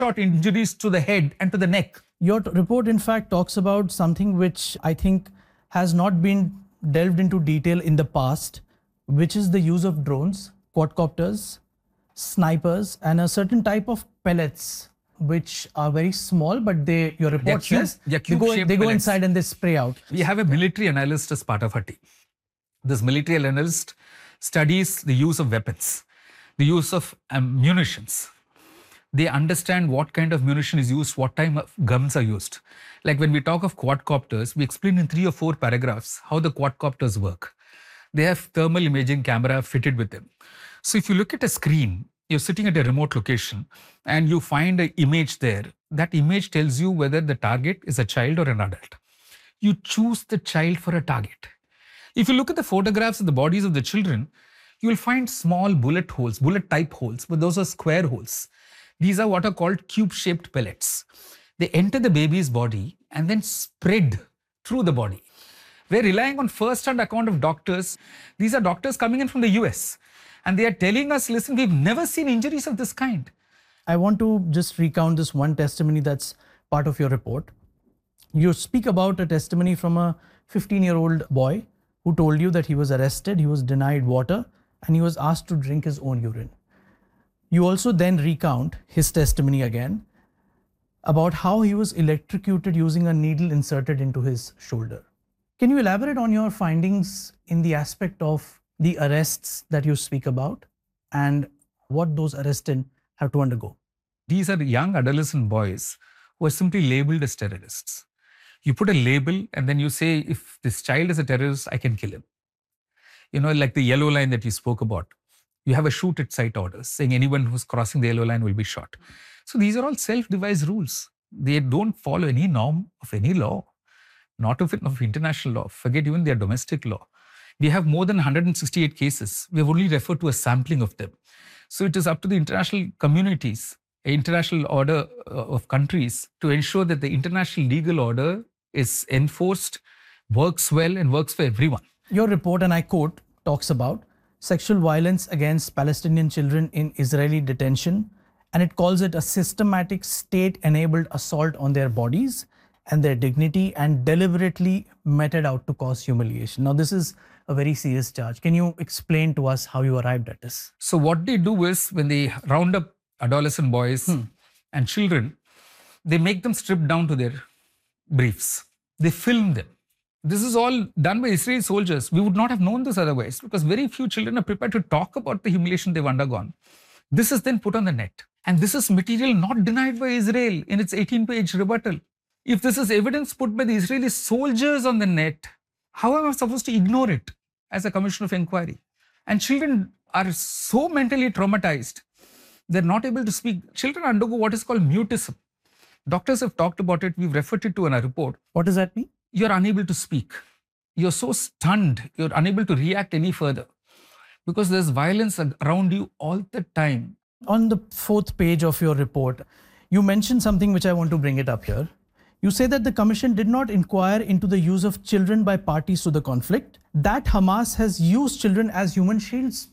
gunshot injuries to the head and to the neck. Your report, in fact, talks about something which I think has not been delved into detail in the past, which is the use of drones, quadcopters, snipers, and a certain type of pellets, which are very small, but your report says they're they cube-shaped go pellets. inside and they spray out. We have a military analyst as part of our team. This military analyst studies the use of weapons, the use of munitions. They understand what kind of munition is used, what time of guns are used. Like when we talk of quadcopters, we explain in 3 or 4 paragraphs how the quadcopters work. They have thermal imaging camera fitted with them. So if you look at a screen, you're sitting at a remote location and you find an image there, that image tells you whether the target is a child or an adult. You choose the child for a target. If you look at the photographs of the bodies of the children, you will find small bullet holes, bullet type holes, but those are square holes. These are what are called cube-shaped pellets. They enter the baby's body and then spread through the body. We're relying on first-hand account of doctors. These are doctors coming in from the US. And they are telling us, listen, we've never seen injuries of this kind. I want to just recount this one testimony that's part of your report. You speak about a testimony from a 15-year-old boy who told you that he was arrested, he was denied water, and he was asked to drink his own urine. You also then recount his testimony again about how he was electrocuted using a needle inserted into his shoulder. Can you elaborate on your findings in the aspect of the arrests that you speak about and what those arrested have to undergo? These are young adolescent boys who are simply labeled as terrorists. You put a label and then you say, if this child is a terrorist, I can kill him. You know, like the yellow line that you spoke about. You have a shoot at sight orders saying anyone who's crossing the yellow line will be shot. So these are all self-devised rules. They don't follow any norm of any law, not of international law. Forget even their domestic law. We have more than 168 cases. We have only referred to a sampling of them. So it is up to the international communities, international order of countries to ensure that the international legal order is enforced, works well, and works for everyone. Your report, and I quote, talks about sexual violence against Palestinian children in Israeli detention, and it calls it a systematic state-enabled assault on their bodies and their dignity and deliberately meted out to cause humiliation. Now, this is a very serious charge. Can you explain to us how you arrived at this? So what they do is when they round up adolescent boys and children, they make them strip down to their briefs. They film them. This is all done by Israeli soldiers. We would not have known this otherwise because very few children are prepared to talk about the humiliation they've undergone. This is then put on the net. And this is material not denied by Israel in its 18-page rebuttal. If this is evidence put by the Israeli soldiers on the net, how am I supposed to ignore it as a commission of inquiry? And children are so mentally traumatized, they're not able to speak. Children undergo what is called mutism. Doctors have talked about it. We've referred it to in our report. What does that mean? You're unable to speak. You're so stunned, you're unable to react any further because there's violence around you all the time. On the 4th page of your report, you mentioned something which I want to bring it up here. You say that the commission did not inquire into the use of children by parties to the conflict, that Hamas has used children as human shields.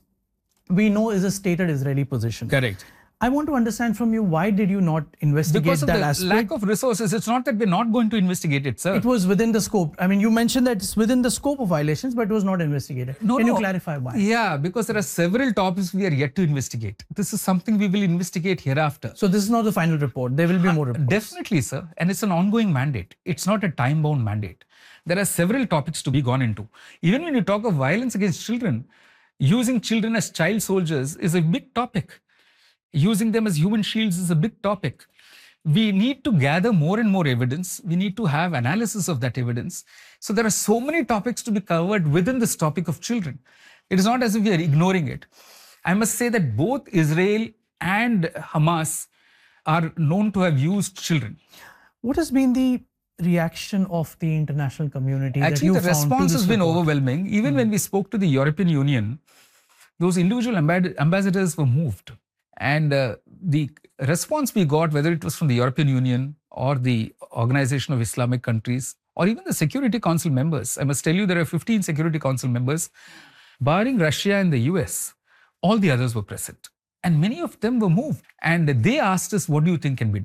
We know is a stated Israeli position. Correct. I want to understand from you, why did you not investigate because of that the aspect? lack of resources. It's not that we're not going to investigate it, sir. It was within the scope. I mean, you mentioned that it's within the scope of violations, but it was not investigated. Can you clarify why? Yeah, because there are several topics we are yet to investigate. This is something we will investigate hereafter. So this is not the final report. There will be more reports. Definitely, sir. And it's an ongoing mandate. It's not a time-bound mandate. There are several topics to be gone into. Even when you talk of violence against children, using children as child soldiers is a big topic. Using them as human shields is a big topic. We need to gather more and more evidence. We need to have analysis of that evidence. So there are so many topics to be covered within this topic of children. It is not as if we are ignoring it. I must say that both Israel and Hamas are known to have used children. What has been the reaction of the international community? Actually, the response has been overwhelming. Even when we spoke to the European Union, those individual ambassadors were moved. And the response we got, whether it was from the European Union or the Organization of Islamic Countries or even the Security Council members, I must tell you there are 15 Security Council members, barring Russia and the US, all the others were present. And many of them were moved. And they asked us, what do you think can be done?